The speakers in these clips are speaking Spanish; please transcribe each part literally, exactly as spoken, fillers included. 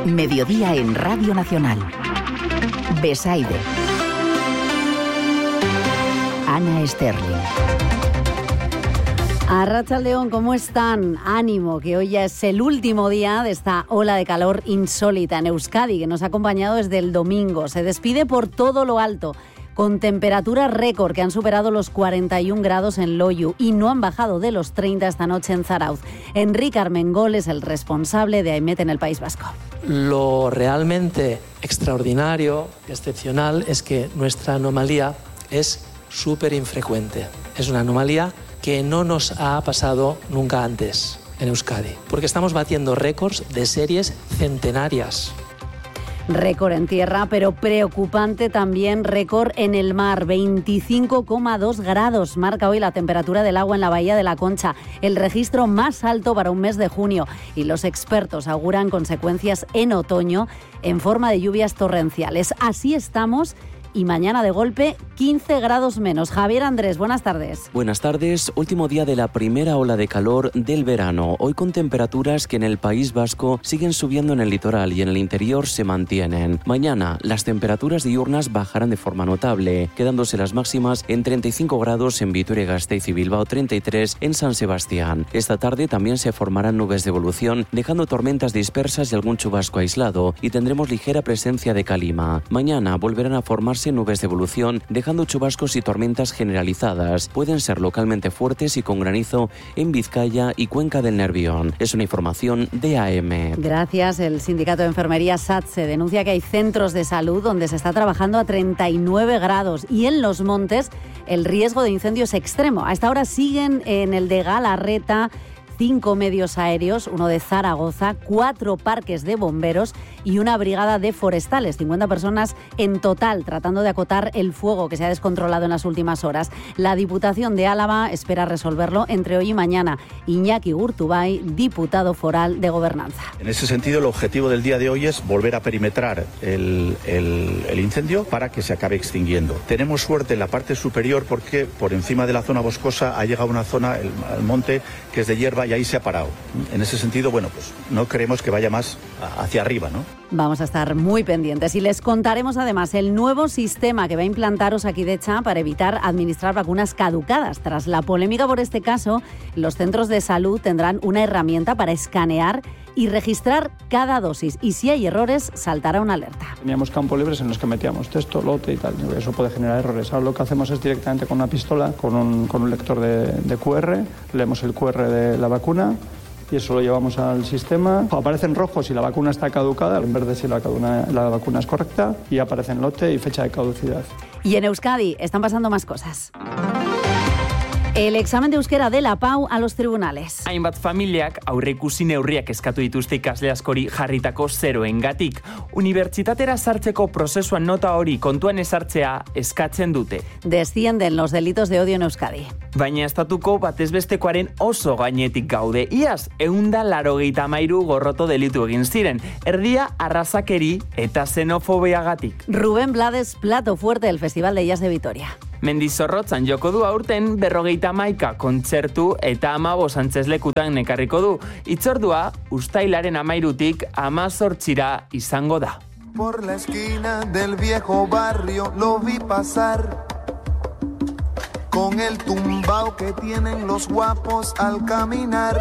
Mediodía en Radio Nacional. Besaide. Ana Sterling. Arratsaldeon, ¿cómo están? Ánimo, que hoy ya es el último día de esta ola de calor insólita en Euskadi, que nos ha acompañado desde el domingo. Se despide por todo lo alto, con temperaturas récord que han superado los cuarenta y un grados en Loiu y no han bajado de los treinta esta noche en Zarauz. Enrique Armengol es el responsable de AEMET en el País Vasco. Lo realmente extraordinario, excepcional, es que nuestra anomalía es súper infrecuente. Es una anomalía que no nos ha pasado nunca antes en Euskadi, porque estamos batiendo récords de series centenarias. Récord en tierra, pero preocupante también récord en el mar. veinticinco coma dos grados marca hoy la temperatura del agua en la Bahía de la Concha, el registro más alto para un mes de junio. Y los expertos auguran consecuencias en otoño en forma de lluvias torrenciales. Así estamos. Y mañana de golpe, quince grados menos. Javier Andrés, buenas tardes. Buenas tardes. Último día de la primera ola de calor del verano. Hoy con temperaturas que en el País Vasco siguen subiendo en el litoral y en el interior se mantienen. Mañana las temperaturas diurnas bajarán de forma notable, quedándose las máximas en treinta y cinco grados en Vitoria-Gasteiz y Bilbao, treinta y tres en San Sebastián. Esta tarde también se formarán nubes de evolución, dejando tormentas dispersas y algún chubasco aislado, y tendremos ligera presencia de calima. Mañana volverán a formarse nubes de evolución, dejando chubascos y tormentas generalizadas. Pueden ser localmente fuertes y con granizo en Vizcaya y Cuenca del Nervión. Es una información de AEMET. Gracias. El sindicato de enfermería SATSE denuncia que hay centros de salud donde se está trabajando a treinta y nueve grados y en los montes el riesgo de incendio es extremo. A esta hora siguen en el de Galarreta cinco medios aéreos, uno de Zaragoza, cuatro parques de bomberos y una brigada de forestales, cincuenta personas en total, tratando de acotar el fuego que se ha descontrolado en las últimas horas. La Diputación de Álava espera resolverlo entre hoy y mañana. Iñaki Gurtubay, diputado foral de Gobernanza. En ese sentido, el objetivo del día de hoy es volver a perimetrar el, el, el incendio para que se acabe extinguiendo. Tenemos suerte en la parte superior porque por encima de la zona boscosa ha llegado una zona, el, el monte, que es de hierba y ahí se ha parado. En ese sentido, bueno, pues no queremos que vaya más hacia arriba, ¿no? Vamos a estar muy pendientes y les contaremos además el nuevo sistema que va a implantar Osakidetza para evitar administrar vacunas caducadas. Tras la polémica por este caso, los centros de salud tendrán una herramienta para escanear y registrar cada dosis, y si hay errores saltará una alerta. Teníamos campos libres en los que metíamos texto, lote y tal, eso puede generar errores. Ahora lo que hacemos es directamente con una pistola, con un, con un lector de, de cu erre, leemos el cu erre de la vacuna y eso lo llevamos al sistema. Aparece en rojo si la vacuna está caducada, en verde si la, vacuna, la vacuna es correcta, y aparece en lote y fecha de caducidad. Y en Euskadi están pasando más cosas. El examen de euskera de la Pau a los tribunales. Hainbat familiak aurreikusi neurriak eskatu dituzte ikasle askori jarritako zeroengatik. Unibertsitatera sartzeko prozesuan nota hori kontuan ezartzea eskatzen dute. Descienden los delitos de odio en Euskadi. Baina estatuko batezbestekoaren oso gainetik gaude. Iaz, ehun eta laurogeita hamairu gorroto delitu egin ziren. Erdia arrazakeri eta xenofobiagatik. Rubén Blades, plato fuerte del Festival de Jazz de Vitoria. Mendizorrotzan joko du aurten berrogeita hamaika kontzertu eta hamabost antzeslekutan nekarriko du. Itzordua, uztailaren hamairutik hamazortzira izango da. Por la esquina del viejo barrio lo vi pasar con el tumbao que tienen los guapos al caminar.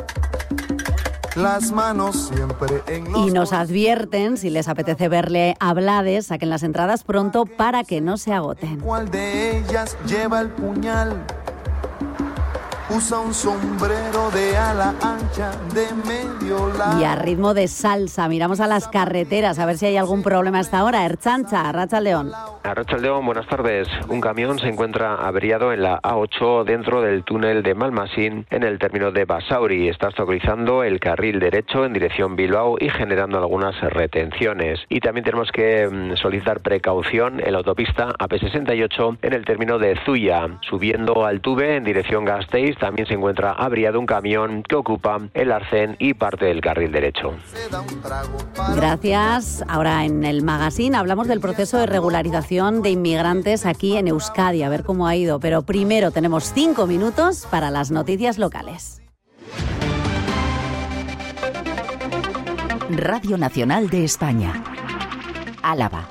Las manos siempre en los... Y nos advierten, si les apetece verle a Blades, saquen las entradas pronto para que no se agoten. ¿Cuál de ellas lleva el puñal? Usa un sombrero de ala ancha de medio lado. Y a ritmo de salsa, miramos a las carreteras a ver si hay algún problema hasta ahora. Ertzaintza, Arratsaldeon. Arratsaldeon, buenas tardes. Un camión se encuentra averiado en la A ocho dentro del túnel de Malmasín en el término de Basauri. Está obstaculizando el carril derecho en dirección Bilbao y generando algunas retenciones. Y también tenemos que solicitar precaución en la autopista A P sesenta y ocho en el término de Zuya. Subiendo al Tuve en dirección Gasteiz también se encuentra averiado un camión que ocupa el arcén y parte del carril derecho. Gracias. Ahora en el magazine hablamos del proceso de regularización de inmigrantes aquí en Euskadi, a ver cómo ha ido. Pero primero tenemos cinco minutos para las noticias locales. Radio Nacional de España. Álava.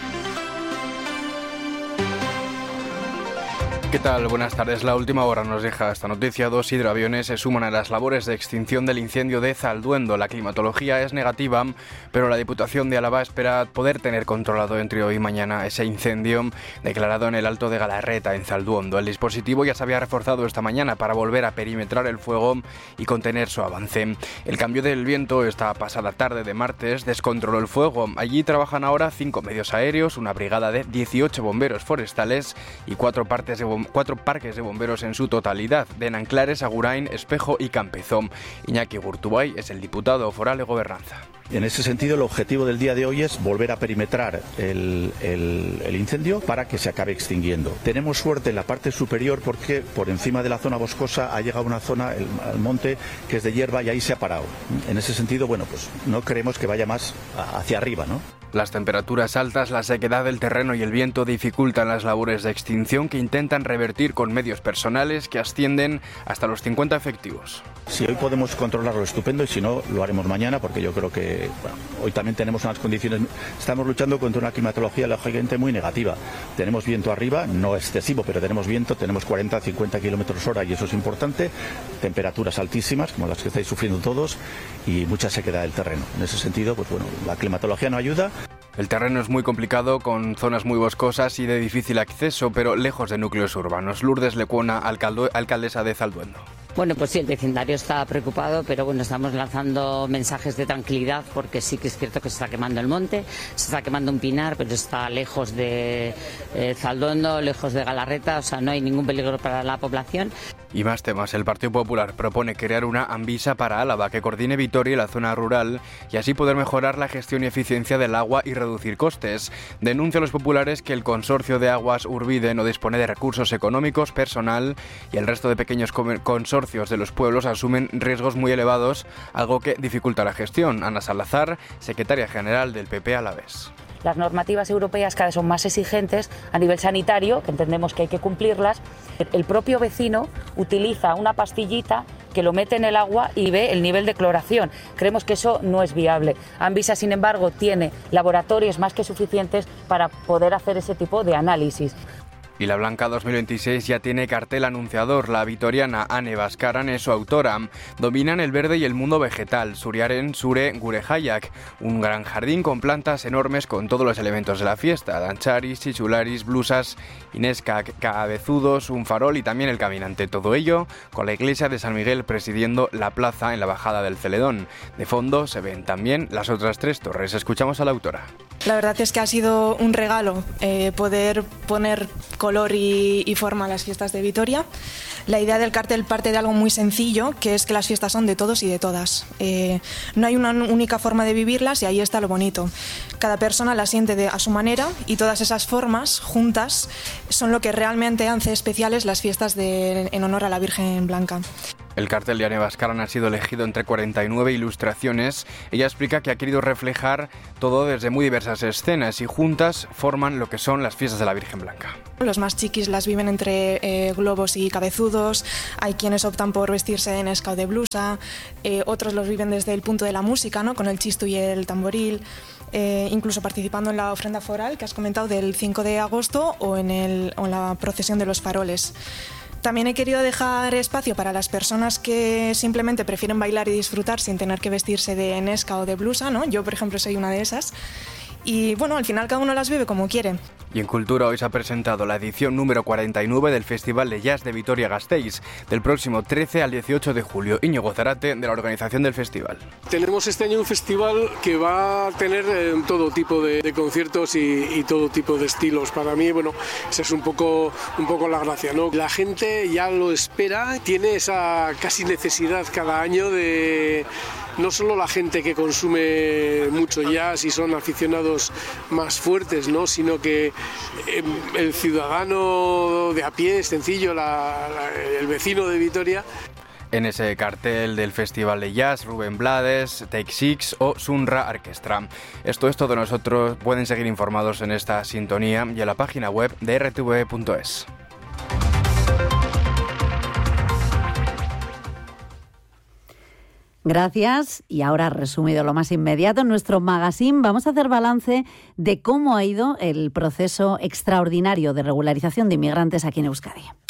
¿Qué tal? Buenas tardes. La última hora nos deja esta noticia. Dos hidroaviones se suman a las labores de extinción del incendio de Zalduendo. La climatología es negativa, pero la Diputación de Álava espera poder tener controlado entre hoy y mañana ese incendio declarado en el Alto de Galarreta, en Zalduondo. El dispositivo ya se había reforzado esta mañana para volver a perimetrar el fuego y contener su avance. El cambio del viento esta pasada tarde de martes descontroló el fuego. Allí trabajan ahora cinco medios aéreos, una brigada de dieciocho bomberos forestales y cuatro partes de bomberos cuatro parques de bomberos en su totalidad, de Nanclares, Agurain, Espejo y Campezón. Iñaki Gurtubay es el diputado foral de Gobernanza. En ese sentido, el objetivo del día de hoy es volver a perimetrar el, el, el incendio para que se acabe extinguiendo. Tenemos suerte en la parte superior porque por encima de la zona boscosa ha llegado una zona, el, el monte, que es de hierba y ahí se ha parado. En ese sentido, bueno, pues no queremos que vaya más hacia arriba, ¿no? Las temperaturas altas, la sequedad del terreno y el viento dificultan las labores de extinción que intentan revertir con medios personales que ascienden hasta los cincuenta efectivos. Si hoy podemos controlarlo, estupendo, y si no, lo haremos mañana, porque yo creo que bueno, hoy también tenemos unas condiciones. Estamos luchando contra una climatología lógicamente muy negativa. Tenemos viento arriba, no excesivo, pero tenemos viento, tenemos cuarenta a cincuenta kilómetros hora y eso es importante. Temperaturas altísimas, como las que estáis sufriendo todos, y mucha sequedad del terreno. En ese sentido, pues bueno, la climatología no ayuda. El terreno es muy complicado, con zonas muy boscosas y de difícil acceso, pero lejos de núcleos urbanos. Lourdes Lecuona, alcalde, alcaldesa de Zalduendo. Bueno, pues sí, el vecindario está preocupado, pero bueno, estamos lanzando mensajes de tranquilidad porque sí que es cierto que se está quemando el monte, se está quemando un pinar, pero está lejos de eh, Zalduendo, lejos de Galarreta, o sea, no hay ningún peligro para la población. Y más temas. El Partido Popular propone crear una Anvisa para Álava que coordine Vitoria y la zona rural y así poder mejorar la gestión y eficiencia del agua y reducir costes. Denuncia a los populares que el consorcio de aguas Urbide no dispone de recursos económicos, personal y el resto de pequeños consorcios de los pueblos asumen riesgos muy elevados, algo que dificulta la gestión. Ana Salazar, secretaria general del P P alavés. Las normativas europeas cada vez son más exigentes a nivel sanitario, que entendemos que hay que cumplirlas. El propio vecino utiliza una pastillita que lo mete en el agua y ve el nivel de cloración. Creemos que eso no es viable. Anvisa, sin embargo, tiene laboratorios más que suficientes para poder hacer ese tipo de análisis. Y la Blanca dos mil veintiséis ya tiene cartel anunciador. La vitoriana Ane Baskaran es su autora. Dominan el verde y el mundo vegetal. Suriaren Sure Gurejayak, un gran jardín con plantas enormes con todos los elementos de la fiesta. Dancharis, chichularis, blusas, inesca, cabezudos, un farol y también el caminante. Todo ello con la iglesia de San Miguel presidiendo la plaza en la bajada del Celedón. De fondo se ven también las otras tres torres. Escuchamos a la autora. La verdad es que ha sido un regalo eh, poder poner color y, y forma a las fiestas de Vitoria. La idea del cartel parte de algo muy sencillo, que es que las fiestas son de todos y de todas. Eh, no hay una única forma de vivirlas y ahí está lo bonito. Cada persona las siente de, a su manera y todas esas formas juntas son lo que realmente hace especiales las fiestas de, en honor a la Virgen Blanca. El cartel de Ane Baskaran ha sido elegido entre cuarenta y nueve ilustraciones. Ella explica que ha querido reflejar todo desde muy diversas escenas y juntas forman lo que son las fiestas de la Virgen Blanca. Los más chiquis las viven entre eh, globos y cabezudos, hay quienes optan por vestirse de nesca o de blusa, eh, otros los viven desde el punto de la música, ¿no? Con el chistu y el tamboril, eh, incluso participando en la ofrenda foral que has comentado del cinco de agosto o en, el, o en la procesión de los faroles. También he querido dejar espacio para las personas que simplemente prefieren bailar y disfrutar sin tener que vestirse de nesca o de blusa, ¿no? Yo, por ejemplo, soy una de esas. Y bueno, al final cada uno las vive como quiere. Y en Cultura hoy se ha presentado la edición número cuarenta y nueve del Festival de Jazz de Vitoria-Gasteiz, del próximo trece al dieciocho de julio. Íñigo Zarate, de la organización del festival. Tenemos este año un festival que va a tener eh, todo tipo de, de conciertos y, y todo tipo de estilos. Para mí, bueno, esa es un poco, un poco la gracia, ¿no? La gente ya lo espera, tiene esa casi necesidad cada año de... No solo la gente que consume mucho jazz y son aficionados más fuertes, ¿no? Sino que eh, el ciudadano de a pie, sencillo, la, la, el vecino de Vitoria. En ese cartel del Festival de Jazz, Rubén Blades, Take Six o Sunra Orquestra. Esto es todo. Nosotros pueden seguir informados en esta sintonía y en la página web de r t v punto es. Gracias. Y ahora, resumido lo más inmediato, en nuestro magazine vamos a hacer balance de cómo ha ido el proceso extraordinario de regularización de inmigrantes aquí en Euskadi.